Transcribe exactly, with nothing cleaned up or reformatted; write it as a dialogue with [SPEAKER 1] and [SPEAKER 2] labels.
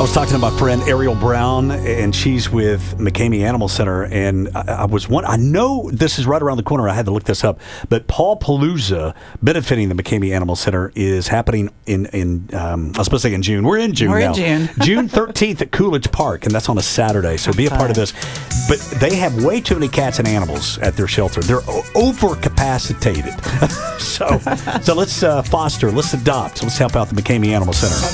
[SPEAKER 1] I was talking to my friend Ariel Brown, and she's with McCamey Animal Center, and I, I was one. I know this is right around the corner. I had to look this up, but Paul Palooza, benefiting the McCamey Animal Center, is happening in in um, I was supposed to say in June. We're in June
[SPEAKER 2] We're
[SPEAKER 1] now.
[SPEAKER 2] in June.
[SPEAKER 1] June thirteenth at Coolidge Park, and that's on a Saturday. So be a part of this. But they have way too many cats and animals at their shelter. They're o- overcapacitated. so so let's uh, foster, let's adopt, let's help out the McCamey Animal Center.